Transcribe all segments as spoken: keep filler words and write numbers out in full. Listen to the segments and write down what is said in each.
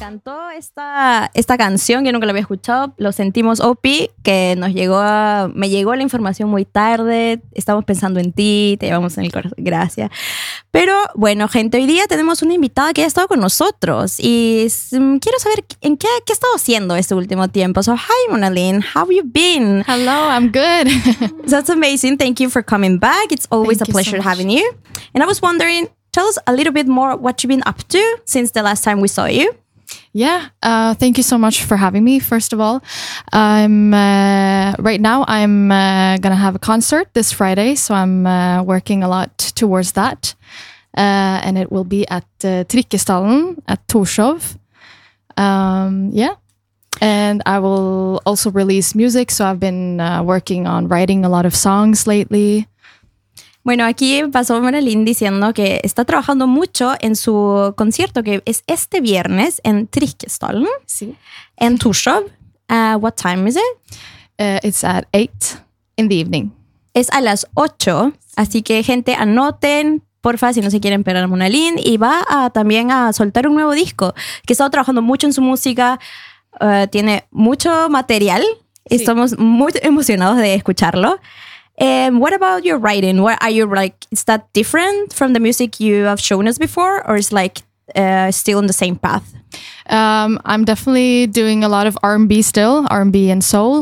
encantó esta, esta canción, yo nunca la había escuchado. Lo sentimos, O P, que nos llegó a, me llegó la información muy tarde. Estamos pensando en ti, te llevamos en el corazón. Gracias. Pero bueno, gente, hoy día tenemos una invitada que ha estado con nosotros y um, quiero saber en qué, qué ha estado haciendo este último tiempo. So, hi, Mona Lynn. How have you been? Hello, I'm good. That's amazing. Thank you for coming back. It's always Thank a pleasure you so having you. And I was wondering, tell us a little bit more what you've been up to since the last time we saw you. Yeah, uh, thank you so much for having me. First of all, I'm uh, right now I'm uh, gonna have a concert this Friday, so I'm uh, working a lot towards that, uh, and it will be at uh, Trikkestallen at Torshov. Um, yeah, and I will also release music. So I've been uh, working on writing a lot of songs lately. Bueno, aquí pasó Mona Lynn diciendo que está trabajando mucho en su concierto que es este viernes en Trikkestallen, Sí. en Torshov. Uh, what time is it? Uh, it's at eight in the evening. Es a las ocho, así que gente, anoten, porfa, si no se quieren perder a Mona Lynn. Y va a, también a soltar un nuevo disco, que ha estado trabajando mucho en su música, uh, tiene mucho material. Sí. Estamos muy emocionados de escucharlo. Um, what about your writing? What are you like? Is that different from the music you have shown us before, or is like uh, still on the same path? Um, I'm definitely doing a lot of R and B still, R and B and soul.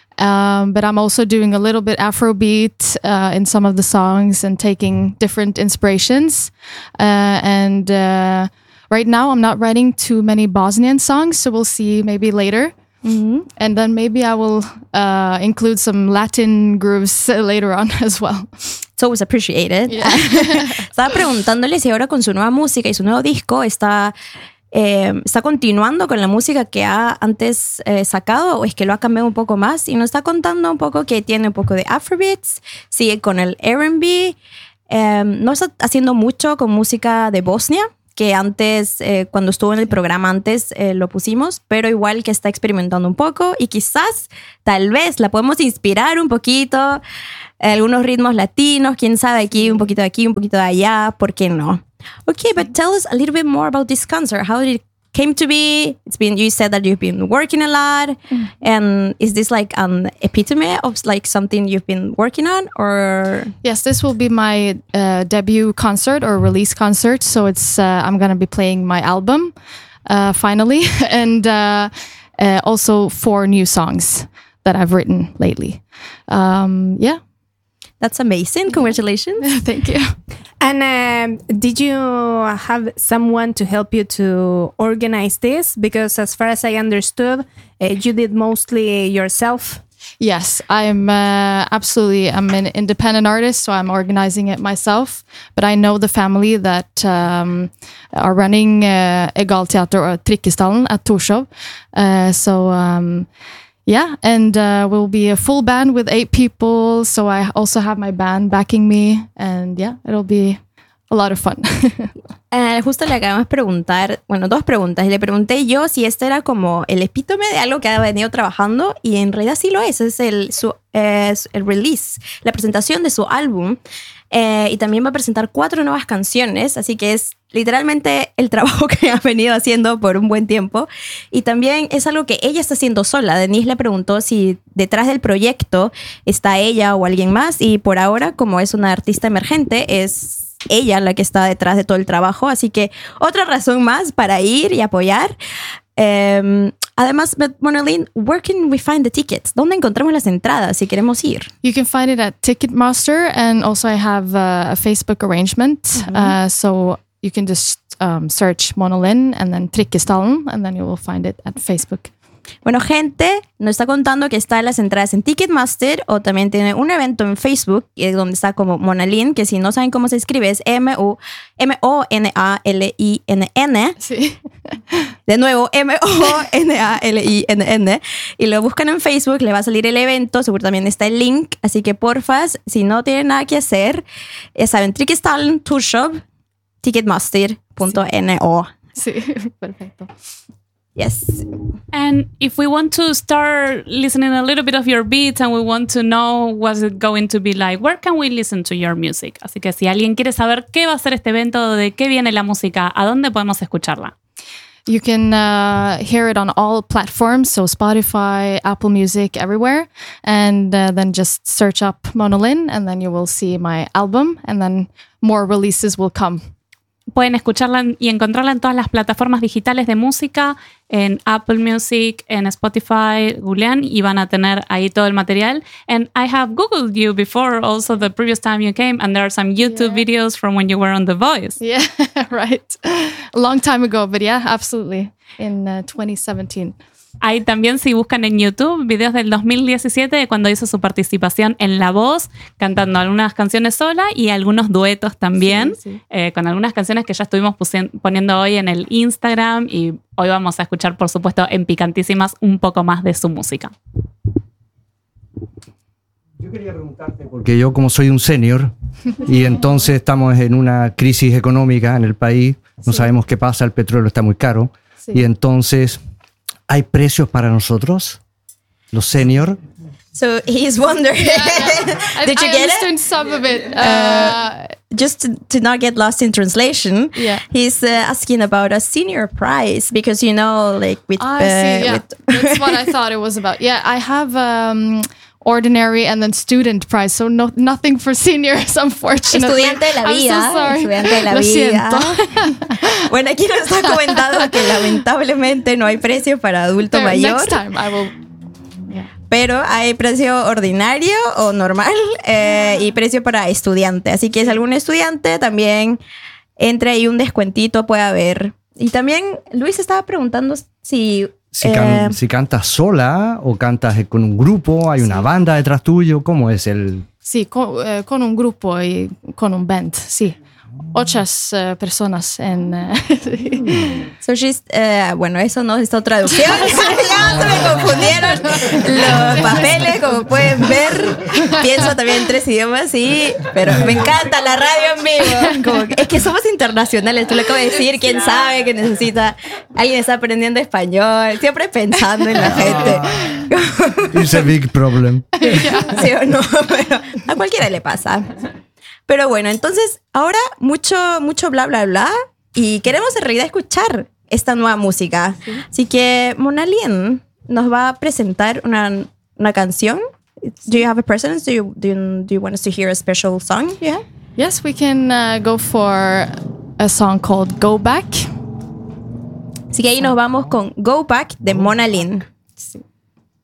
Um, but I'm also doing a little bit Afrobeat uh, in some of the songs and taking different inspirations. Uh, and uh, right now I'm not writing too many Bosnian songs, so we'll see maybe later. Mm-hmm. And then maybe I will uh, include some Latin grooves later on as well. It's always appreciated. Yeah. Estaba preguntándole si ahora con su nueva música y su nuevo disco está, eh, está continuando con la música que ha antes eh, sacado o es que lo ha cambiado un poco más, y nos está contando un poco que tiene un poco de Afrobeats, sigue con el R and B, eh, no está haciendo mucho con música de Bosnia, que antes, eh, cuando estuvo en el programa antes, eh, lo pusimos, pero igual que está experimentando un poco y quizás, tal vez, la podemos inspirar un poquito, eh, algunos ritmos latinos, quién sabe, aquí, un poquito de aquí, un poquito de allá, ¿por qué no? Okay, but tell us a little bit more about this concert. How did it came to be? It's been, you said that you've been working a lot, mm. and is this like an epitome of like something you've been working on, or? Yes, this will be my uh, debut concert or release concert. So it's uh, I'm gonna be playing my album uh, finally, and uh, uh, also four new songs that I've written lately. Um, yeah. That's amazing. Congratulations. Thank you. And um, did you have someone to help you to organize this? Because as far as I understood, uh, you did mostly yourself. Yes, I'm uh, absolutely, I'm an independent artist, so I'm organizing it myself. But I know the family that um, are running uh, Egalteater or Trikkestallen at Torshov. Uh, so... Um, Yeah, and uh, we'll be a full band with eight people. So I also have my band backing me. And yeah, it'll be a lot of fun. eh, justo le acabamos de preguntar, bueno, dos preguntas. Y le pregunté yo si este era como el epítome de algo que ha venido trabajando. Y en realidad sí lo es. Es el, su, eh, el release, la presentación de su álbum. Eh, y también va a presentar cuatro nuevas canciones. Así que es literalmente el trabajo que ha venido haciendo por un buen tiempo. Y también es algo que ella está haciendo sola. Denise le preguntó si detrás del proyecto está ella o alguien más. Y por ahora, como es una artista emergente, es ella la que está detrás de todo el trabajo. Así que otra razón más para ir y apoyar. Um, además, Mona Lynn, where can we find the tickets? ¿Dónde encontramos las entradas si queremos ir? You can find it at Ticketmaster, and also I have uh, a Facebook arrangement. Mm-hmm. Uh, so you can just um, search Mona Lynn and then Trikkestallen, and then you will find it at Facebook. Bueno, gente, nos está contando que está las entradas en Ticketmaster, o también tiene un evento en Facebook donde está como Mona Lynn, que si no saben cómo se escribe es M O N A L I N N. Sí. De nuevo, M O N A L I N N. Y lo buscan en Facebook, le va a salir el evento, seguro también está el link. Así que porfas, si no tienen nada que hacer, ya saben, Trikkestallen, Torshov, ticketmaster punto no. Sí, perfecto. Yes. And if we want to start listening a little bit of your beats and we want to know what's it going to be like, where can we listen to your music? Así que si alguien quiere saber qué va a ser este evento, de qué viene la música, ¿a dónde podemos escucharla? You can uh, hear it on all platforms, so Spotify, Apple Music, everywhere. And uh, then just search up Mona Lynn, and then you will see my album, and then more releases will come. Pueden escucharla y encontrarla en todas las plataformas digitales de música, en Apple Music, en Spotify, googlean y van a tener ahí todo el material. And I have Googled you before, also the previous time you came, and there are some YouTube yeah. videos from when you were on The Voice. Yeah, right. A long time ago, but yeah, absolutely. In uh, twenty seventeen. Hay también, si buscan en YouTube, videos del dos mil diecisiete de cuando hizo su participación en La Voz, cantando algunas canciones sola y algunos duetos también, sí, sí. Eh, con algunas canciones que ya estuvimos poniendo hoy en el Instagram, y hoy vamos a escuchar, por supuesto, en Picantísimas un poco más de su música. Yo quería preguntarte, porque yo como soy un senior y entonces estamos en una crisis económica en el país, no sí. sabemos qué pasa, el petróleo está muy caro, sí. y entonces... ¿hay precios para nosotros, los senior? So he's wondering, yeah, yeah. did I, you I get understood it? some of it. Uh, uh, just to, to not get lost in translation, yeah. he's uh, asking about a senior price because, you know, like with... I uh, see, yeah. with That's what I thought it was about. Yeah, I have... Um, ordinary and then student price, so no, nothing for seniors, unfortunately. Estudiante de la vida. I'm so sorry. Estudiante de la Lo vida. siento. Bueno, aquí nos está comentando que lamentablemente no hay precio para adulto There, mayor. Next time I will. Yeah. Pero hay precio ordinario o normal eh, y precio para estudiante. Así que si algún estudiante también entre ahí un descuentito puede haber. Y también Luis estaba preguntando si... Si, can, eh, si cantas sola o cantas con un grupo, hay una sí. banda detrás tuyo, ¿cómo es el...? Sí, con, eh, con un grupo y con un band, sí. Ocho uh, personas en... Uh, so she's, uh, bueno, eso no es otra traducción. Ya se me confundieron los papeles, como pueden ver. Pienso también en tres idiomas, sí. Pero me encanta la radio en vivo. Como que, es que somos internacionales, tú lo acabas de decir. ¿Quién sabe que necesita? Alguien está aprendiendo español. Siempre pensando en la gente. It's a big problem. ¿Sí o no? Pero a cualquiera le pasa. Pero bueno, entonces ahora mucho, mucho bla, bla, bla. Y queremos en realidad escuchar esta nueva música. Sí. Así que Mona Lynn nos va a presentar una, una canción. Do you have a preference? Do you, do you, do you want us to hear a special song? Yeah. Yes, we can uh, go for a song called Go Back. Así que ahí nos vamos con Go Back de Mona Lynn. Sí.